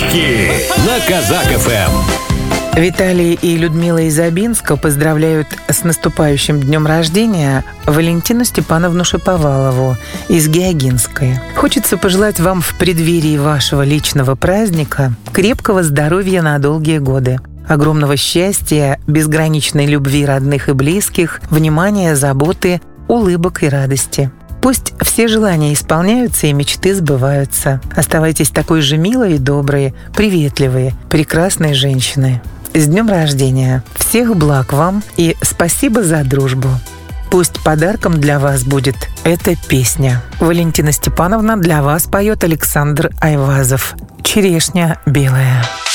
Подарки на Казак ФМ. Виталий и Людмила из Абинска поздравляют с наступающим днем рождения Валентину Степановну Шаповалову из Геогинской. Хочется пожелать вам в преддверии вашего личного праздника крепкого здоровья на долгие годы, огромного счастья, безграничной любви родных и близких, внимания, заботы, улыбок и радости. Пусть все желания исполняются и мечты сбываются. Оставайтесь такой же милой и доброй, приветливой, прекрасной женщиной. С днем рождения! Всех благ вам и спасибо за дружбу. Пусть подарком для вас будет эта песня. Валентина Степановна для вас поет Александр Айвазов. «Черешня белая».